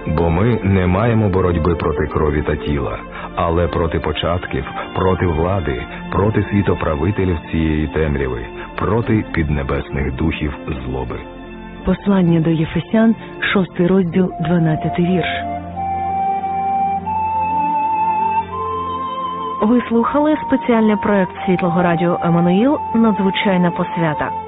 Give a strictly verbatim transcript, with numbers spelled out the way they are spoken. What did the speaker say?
Бо ми не маємо боротьби проти крові та тіла, але проти початків, проти влади, проти світоправителів цієї темряви, проти піднебесних духів злоби. Послання до Єфесян, шостий розділ, дванадцятий вірш. Ви слухали спеціальний проект Світлого Радіо Еммануїл «Надзвичайна посвята».